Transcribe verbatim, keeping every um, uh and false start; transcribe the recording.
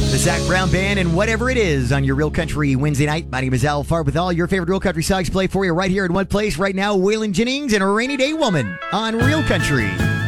The Zach Brown Band and Whatever It Is on your Real Country Wednesday night. My name is Al Farb with all your favorite Real Country songs play for you right here in one place right now. Waylon Jennings and a Rainy Day Woman on Real Country.